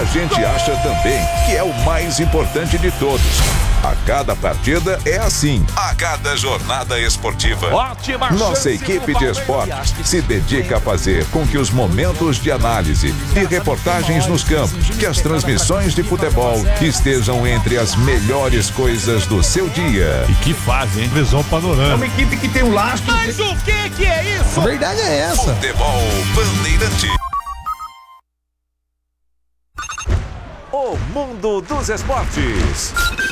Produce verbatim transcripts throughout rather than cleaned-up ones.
gente acha também que é o mais importante de todos. A cada partida é assim. A cada jornada esportiva. Ótima Nossa equipe de esportes se dedica a fazer com que os momentos de análise e reportagens nos campos, que as transmissões de futebol estejam entre as melhores coisas do seu dia. E que fase, hein? Visão panorâmica. É uma equipe que tem um lastro. Mas o que que é isso? A verdade é essa. Futebol Bandeirante. O mundo dos esportes.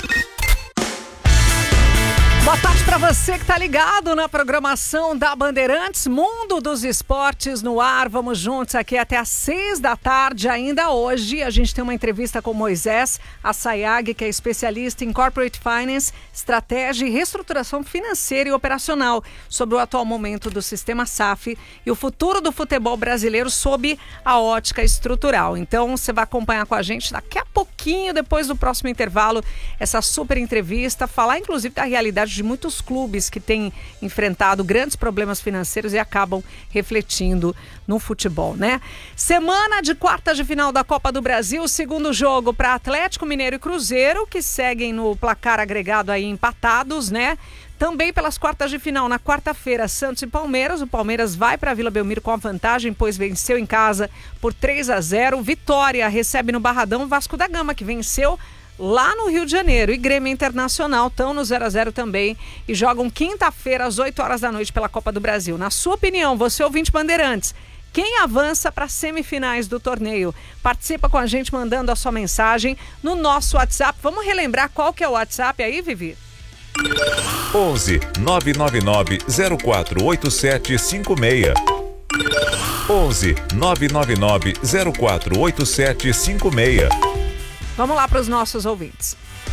Boa tarde para você que tá ligado na programação da Bandeirantes, Mundo dos Esportes no ar. Vamos juntos aqui até às seis da tarde. Ainda hoje a gente tem uma entrevista com Moisés Assayag, que é especialista em Corporate Finance, estratégia e reestruturação financeira e operacional, sobre o atual momento do sistema S A F e o futuro do futebol brasileiro sob a ótica estrutural. Então você vai acompanhar com a gente daqui a pouquinho, depois do próximo intervalo, essa super entrevista, falar inclusive da realidade de muitos clubes que têm enfrentado grandes problemas financeiros e acabam refletindo no futebol, né? Semana de quartas de final da Copa do Brasil, segundo jogo para Atlético Mineiro e Cruzeiro, que seguem no placar agregado aí empatados, né? Também pelas quartas de final, na quarta-feira, Santos e Palmeiras. O Palmeiras vai para a Vila Belmiro com a vantagem, pois venceu em casa por três a zero. Vitória recebe no Barradão o Vasco da Gama, que venceu lá no Rio de Janeiro, e Grêmio Internacional estão no zero a zero também e jogam quinta-feira às oito horas da noite pela Copa do Brasil. Na sua opinião, você ouvinte Bandeirantes, quem avança para as semifinais do torneio? Participa com a gente mandando a sua mensagem no nosso WhatsApp. Vamos relembrar qual que é o WhatsApp aí, Vivi? onze nove nove nove zero quatro oito sete cinco seis. onze nove nove nove zero quatro oito sete cinco seis. Vamos lá para os nossos ouvintes.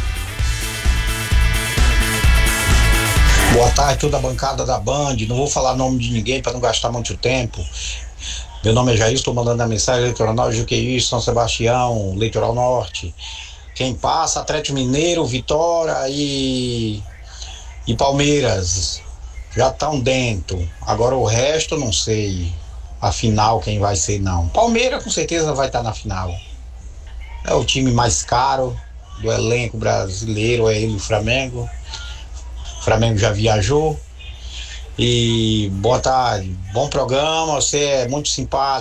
Boa tarde, toda a bancada da Band. Não vou falar nome de ninguém para não gastar muito tempo. Meu nome é Jair, estou mandando a mensagem eleitoral Juqueí, São Sebastião, Litoral Norte. Quem passa, Atlético Mineiro, Vitória e, e Palmeiras já estão dentro. Agora o resto não sei. A final quem vai ser não. Palmeiras com certeza vai estar na final. É o time mais caro do elenco brasileiro, é ele, o Flamengo. O Flamengo já viajou. E boa tarde, bom programa, você é muito simpático.